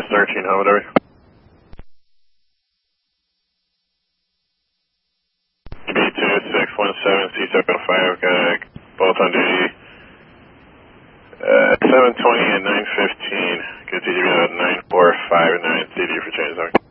13, how would I? B2617 C75, got both on duty. 720 and 915. Good TGV 9459 CD for change zone.